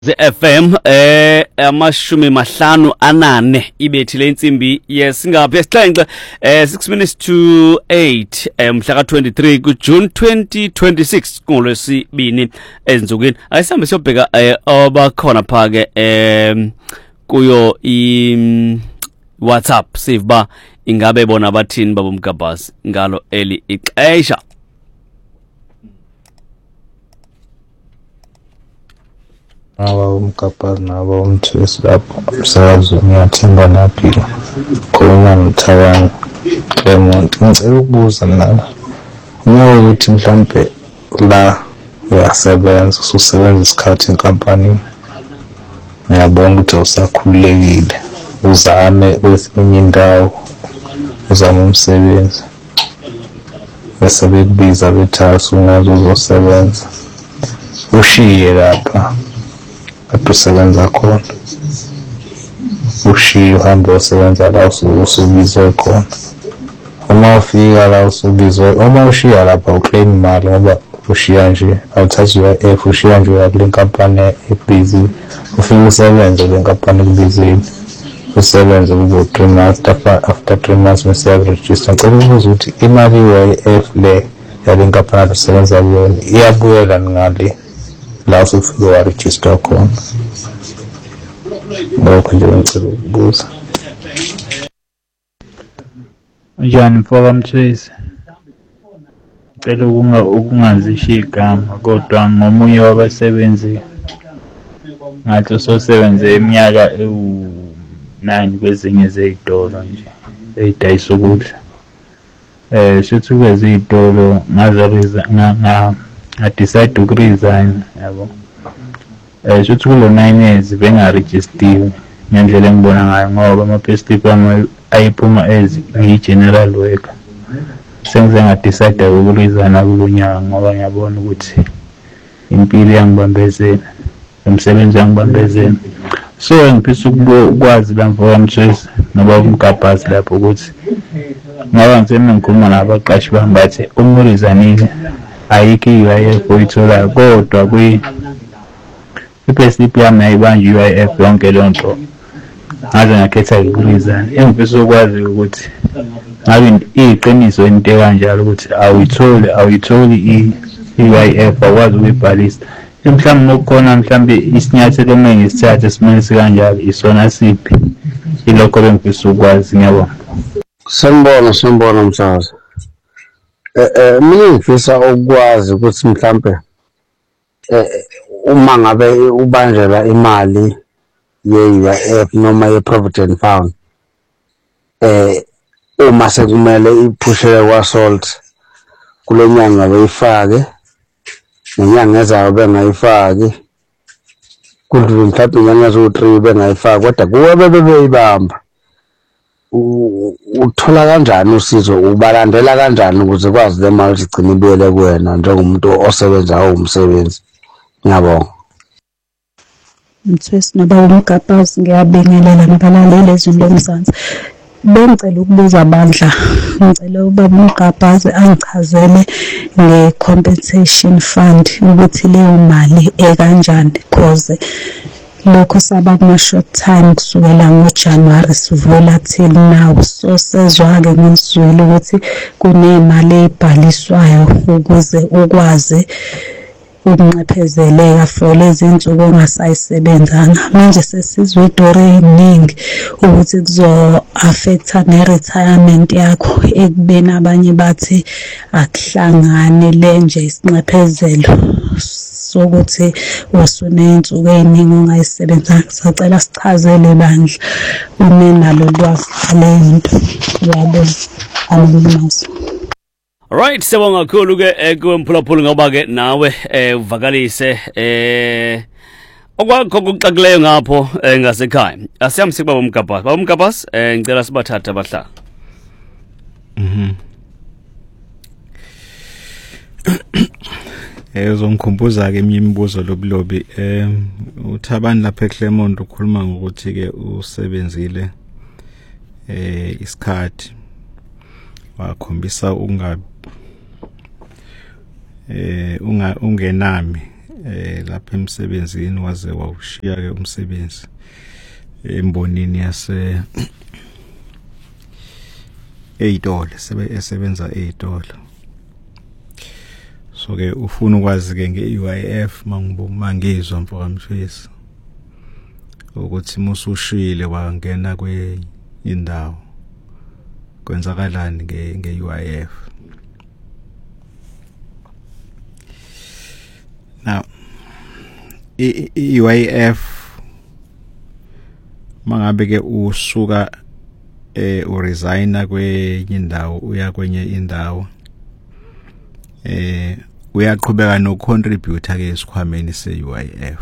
FM amashumi mahlanu anane ibethile insimbi yesingaphi yesixhenxe 6 minutes to 8 mhla ka 23 ku June 2026 ngolwesibini ezinsukwini ayisambe siyobheka abakhona phake kuyo i WhatsApp siva ingabe bona bathini babomgabhasi ngalo eli ixesha. Umkapani nabo umthwesi lapho umsakazo ngiyathemba naphila khona ngithabanga Clement ngicela ukubuza mina ukuthi mhlambe la uyasebenza ususebenza isikhathi enkampani ngiyabona ukuthi usakhululekile uzame kwesinye indawo uzama umsebenzi bese bekubiza bethatha ungaze uzosebenza ushiye lapha usebenza khona ushiye uhambe usebenza la usubizwe khona uma ufika la usubizwe uma ushiya lapha uclaim imali ngoba ushiya nje awuthathi UIF ushiya nje kule nkampani ebusy ufika usebenza le nkampani ebusy usebenza kubo 3 months after 3 months mase register ngicela ukubuza ukuthi imali UIF le yale nkampani usebenza kuyona iyabuyela ngale la usufika waregister khona lokho nje ngicela ukubuza. Njani mfoka Mthwezi? Ngicela ukungazishiya igama kodwa ngomunye wabasebenzi ngathi usosebenze iminyaka ewu9 kwezinye zezitolo nje ezidayisa ukudla. Shothi kwezi izitolo decide ukuresign yabo. Shothi kulo 9 years bengaregistiwe ngendlela engibona ngayo ngoba ama-payslip ami ayiphuma as ngiyi-general worker. Sengize ngadecide ukuresign kulo nyaka ngoba ngiyabona ukuthi impilo yangibambezela, umsebenzi yangibambezela. So ngifisa ukwazi la mfoka Mthwezi noba umgabhasi lapho ukuthi ngoba ngithemba ngikhuluma nabaqashi bami bathi uma uresign ayikho i-UIF oyitholayo kodwa i-payslip yami ayibanje i-UIF yonke leyo nto ngaze ngakhetha ukuresign. Engifisa ukwazi ukuthi ngabe iyiqiniso into kanjalo ukuthi awuyitholi i-UIF akwazi ukuyibhalisa mhlawumbe nokukhona mhlawumbe isinyathelo okumele ngisithathe esimeni sikanjalo isona siphi ilokho bengifisa ukwazi. Ngiyabona. Sanibona msakazi. Mina ngifisa ukwazi ukuthi mhlambe uma ngabe ubanjelwa imali ye-UIF noma ye-Provident Fund uma sekumele iphushele kwaSalt kule nyanga beyifake nenyanga ezayo bengayifaki kudlule mhlawumbe inyanga eziwu3 bengayifaki kodwa kuwe bebeyibamba uthola kanjani usizo ubalandela kanjani ukuze kwazi le mali igcine ibuyele kuwena njengomuntu osebenza umsebenzi. Ngiyabonga Mthwesi noba umgabhasi ngiyabingelela nabalaleli ezweni lomzansi. Bengicela ukubuza bandla, ngicela ubaba umgabhazi angichazele nge-compensation fund ukuthi leyo mali ekanjani because lokho saba kuma-short time kusukela ngoJanuwari sivula till now. So sezwa-ke ngizwile ukuthi kunemali eyibhaliswayo ukuze ukwazi ukuncephezeleka for lezi nsuku ongasayisebenzanga. Manje sesizwe idore eningi ukuthi kuzo-affecta ne-retirement yakho ekubeni abanye bathi akuhlangane le nje isincephezelo sokuthi usuney'nsuku ey'ningi ongayisebenzanga. Sacela sichazele bandla uma nalo lwazi leyo nto. Ngiyabonga angimazi. Right, siyabonga kakhulu ke kumphulaphula ngoba ke nawe uvakalise okwakho okuxakileyo ngapho ngasekhaya. Asiyamsike baba umgabhasi. Baba umgabhasi ngicela sibathathe abahlala. Uzongikhumbuza ke eminye imibuzo lobulobi uThabani lapha eClermont ukhuluma ngokuthi ke usebenzile isikhathi wakhombisa ungenami lapha emsebenzini waze wawushiya ke umsebenzi embonini yase eyitolo esebenza eyitolo. So ke ufuna ukwazi ke nge-UIF mangizwa mfokamthwesi ukuthi musushile wangena kwindawo kwenzakalani nge-UIF. Now i-UIF mangabe ke usuka uresigna kwenye indawo uya kwenye indawo uyaqhubeka no contributor ke esikhwameni se-UIF.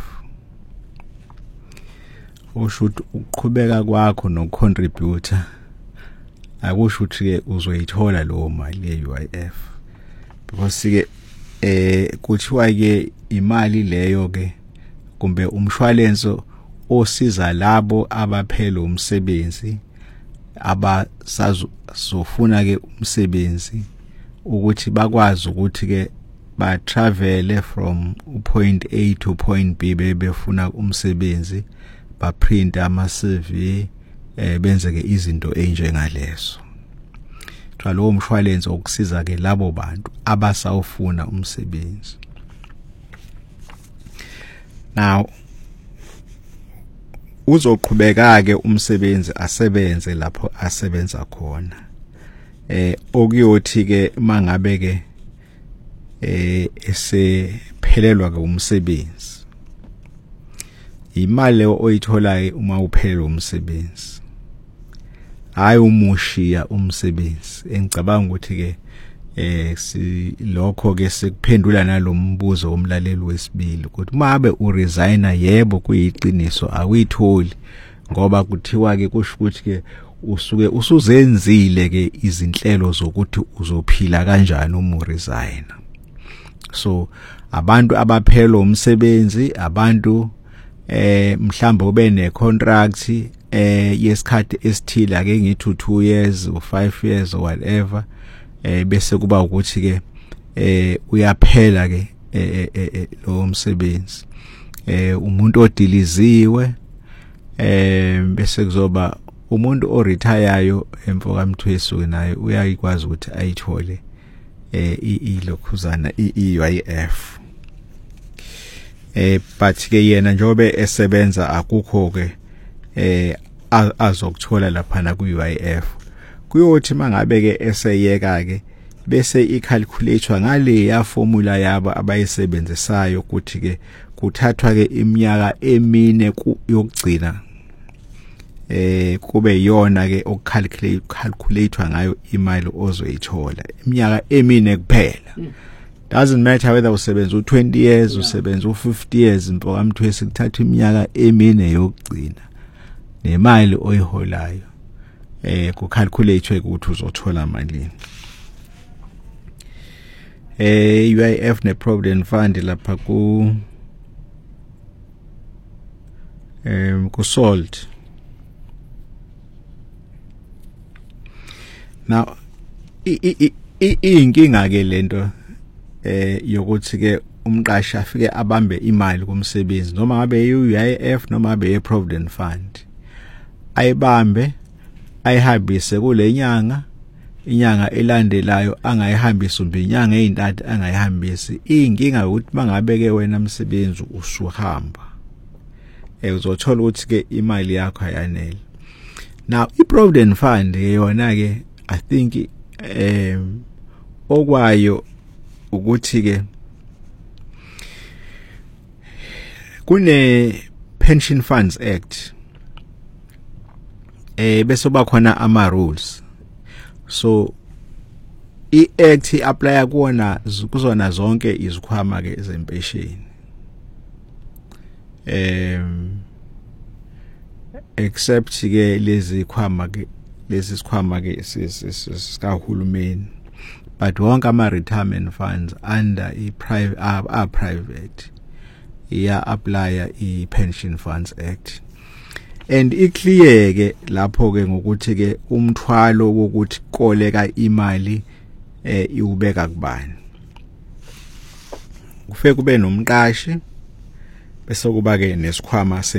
Ushuthi ukuqhubeka kwakho no contributor akusho ukuthi ke uzoyithola lo mali ye-UIF, because ke kuthiwa ke imali leyo ke kumbe umshwalenso osiza labo abaphela umsebenzi abasazofuna ke umsebenzi ukuthi bakwazi ukuthi ke ba travel from point A to point B befuna umsebenzi, ba print ama CV benze ke izinto enjengalezo. Lo mshwalense ukusiza ke labo bantu abasawufuna umsebenzi. Now uzoqhubeka ke umsebenzi asebenze lapho asebenza khona. Okuyothi ke mangabe ke esephelelwa ke umsebenzi, imali oyitholayo uma uphelelwa umsebenzi hayi umushiya umsebenzi. Engicabanga ukuthi ke lokho ke sekuphendula nalombuzo womlaleli wesibili ukuthi mabe uresigna yebo kuyiqiniso awuyitholi, ngoba kuthiwa ke kusho ukuthi ke usuke usuzenzile ke izinhlelo zokuthi uzophila kanjani uma uresigna. So abantu abaphelelwa umsebenzi, abantu mhlawumbe ube ne contract yesikhathi esithile ake ngithi 2 years or 5 years or whatever, bese kuba ukuthi ke uyaphela ke lo msebenzi, umuntu odiliziwe, bese kuzoba umuntu orethayayo emfokamthwesi naye uyayikwazi ukuthi ayithole ilokhuzana i-UIF. But ke yena njobe esebenza akukho ke azokuthola lapha na ku-UIF. Kuyothi mangabe ke eseyeka ke bese icalculatewa ngale ya formula yabo abayisebenzisayo ukuthi ke kuthathwa ke iminyaka emine yokugcina kube yona ke okucalculatewa ngayo imali ozoyithola, iminyaka emine kuphela. Doesn't matter whether usebenza u20 years usebenza u50 years, mfokamthwesi kuthatha iminyaka emine yokugcina nemali oyiholayo kucalculate ukuthi uzothola malini. UIF ne Provident Fund lapha ku SALT. Now inkinga ke lento yokuthi ke umqashi afike abambe imali kumsebenzi noma ngabe uIF noma ngabe Provident Fund, ayibambe ayihambise kule inyanga elandelayo angayihambisa umbe inyanga ezintathu angayihambisi. Inkinga ukuthi mangabe ke wena msebenzi usuhamba uzothola ukuthi ke imali yakho ayanele. Now iProvident Fund yona ke I think okwayo ukuthi ke kune Pension Funds Act bese bakhona ama rules. So i-act apply kuona kuzona zonke izikhwama ke ezempesheni, except ke lezi sikhwama ke sikahulumeni, but wonke ama retirement funds under private iya apply i-Pension Funds Act. And iclear ke lapho ke ngokuthi ke umthwalo wokuthi koleka imali iubeka kubani. Kufike kube nomqashi bese kuba ke nesikhwama